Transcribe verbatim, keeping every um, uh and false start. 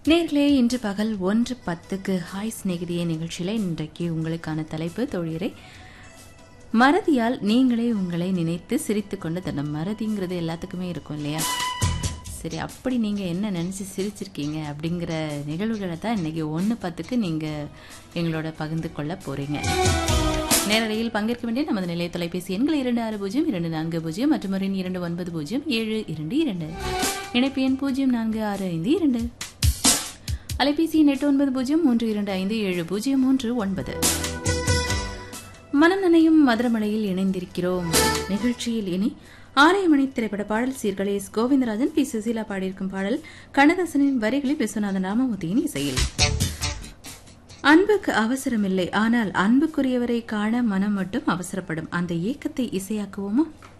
நேர்களே, இன்று பகல் ஒன்று பத்துக்கு ஹாய் சிநேகிதியே நிகழ்ச்சியில் இன்றைக்கு உங்களுக்கான தலைப்பு தோழியரை மறதியால் நீங்களே உங்களை நினைத்து சிரித்து கொண்டு தன்னை மறதிங்கிறது எல்லாத்துக்குமே இருக்கும் இல்லையா? சரி, அப்படி நீங்கள் என்ன நினச்சி சிரிச்சிருக்கீங்க அப்படிங்கிற நிகழ்வுகளை தான் இன்றைக்கி ஒன்று பத்துக்கு நீங்கள் எங்களோட பகிர்ந்து கொள்ள போகிறீங்க. நேரடியில் பங்கேற்க வேண்டிய நமது நிலைய தொலைபேசி எண்கள் இரண்டு ஆறு பூஜ்ஜியம் இரண்டு நான்கு பூஜ்ஜியம் மற்றும் ஒரு இரண்டு ஒன்பது பூஜ்ஜியம் ஏழு இரண்டு இரண்டு, இணைப்பு எண் பூஜ்ஜியம் நான்கு ஆறு ஐந்து இரண்டு, அலைபேசி எண் எட்டு ஒன்பது பூஜ்ஜியம் மூன்று இரண்டு ஐந்து ஏழு பூஜ்ஜியம் மூன்று ஒன்பது. மனம் நனையும் மதுரமலையில் இணைந்திருக்கிறோம். நிகழ்ச்சியில் இனி ஆலயமணி திரைப்பட பாடல் சீர்களை எஸ் கோவிந்தராஜன், பி சுசீலா பாடியிருக்கும் பாடல் கண்ணதாசனின் வரிகளில் விஸ்வநாதன் ராமமூர்த்தியின் இசையில். அன்புக்கு அவசரமில்லை, ஆனால் அன்புக்குரியவரை காண மனம் மட்டும் அவசரப்படும். அந்த ஏக்கத்தை இசையாக்குவோமா?